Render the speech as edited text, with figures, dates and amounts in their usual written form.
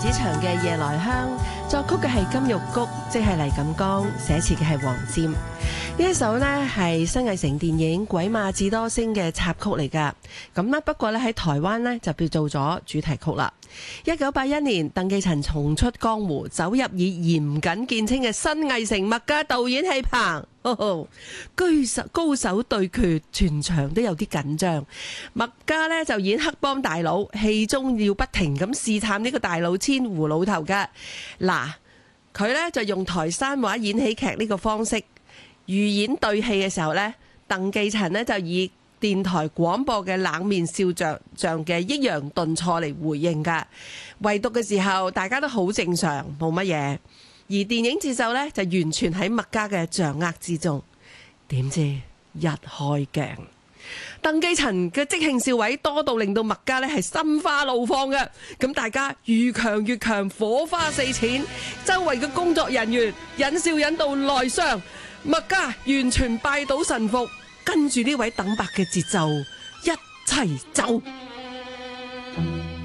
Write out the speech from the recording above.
子祥嘅《夜來香》，作曲嘅係金玉菊，即係黎錦江，寫詞嘅係黃霑。呢一首呢係新藝城電影《鬼馬智多星》嘅插曲嚟噶，咁啦不過咧喺台灣呢就變做咗主題曲啦。1981年，鄧寄塵重出江湖，走入以嚴謹見稱嘅新藝城麥家導演戲棚，高手對決，全場都有啲緊張。麥家呢就演黑幫大佬，戲中要不停咁試探呢個大佬千胡老頭噶。嗱，佢呢就用台山話演喜劇呢個方式。預演對戲嘅時候呢，鄧寄塵呢就以電台廣播嘅冷面笑匠嘅抑揚頓挫嚟回應㗎。唯獨嘅時候，大家都好正常，冇乜嘢。而電影節奏呢，就完全喺麥家嘅掌握之中。點知一開鏡，鄧寄塵嘅即興笑位多到令到麥家呢係心花怒放嘅。咁大家愈強越強，火花四濺，周圍嘅工作人員引笑引到內傷。麥家完全拜倒神服，跟住呢位等白嘅節奏一齊走。